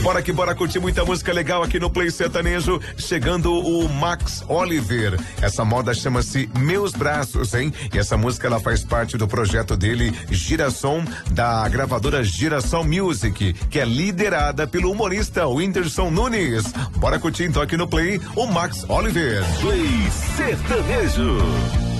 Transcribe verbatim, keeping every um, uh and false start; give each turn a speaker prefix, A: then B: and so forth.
A: Bora que bora curtir muita música legal aqui no Play Sertanejo. Chegando o Max Oliver. Essa moda chama-se Meus Braços, hein? E essa música ela faz parte do projeto dele, Girasom, da gravadora Girasom Music, que é liderada pelo humorista Whindersson Nunes. Bora curtir então aqui no Play o Max Oliver.
B: Play Sertanejo.